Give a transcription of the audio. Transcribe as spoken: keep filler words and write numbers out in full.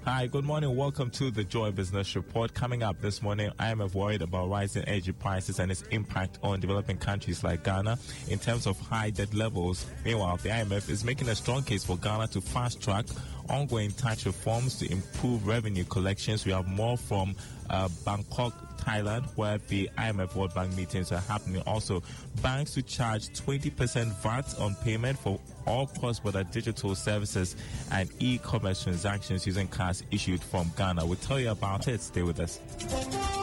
Hi, good morning. Welcome to the Joy Business Report. Coming up this morning, I am worried about rising energy prices and its impact on developing countries like Ghana in terms of high debt levels. Meanwhile, the I M F is making a strong case for Ghana to fast-track ongoing tax reforms to improve revenue collections. We have more from uh, Bangkok, Thailand, where the I M F World Bank meetings are happening. Also, banks to charge twenty percent V A T on payment for all cross-border digital services and e-commerce transactions using cards issued from Ghana. We'll tell you about it. Stay with us.